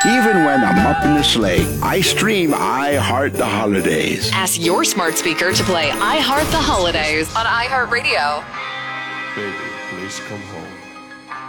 Even when I'm up in the sleigh, I stream I Heart the Holidays. Ask your smart speaker to play I Heart the Holidays on iHeartRadio. Baby, please come home.